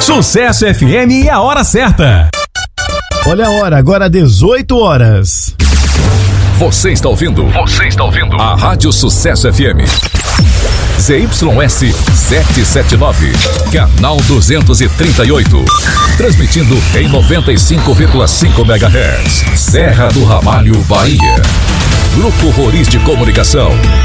Sucesso FM e a hora certa. Olha a hora, agora 18 horas. Você está ouvindo a Rádio Sucesso FM. ZYS 779, canal 238. Transmitindo em 95,5 MHz. Serra do Ramalho, Bahia. Grupo Roriz de Comunicação.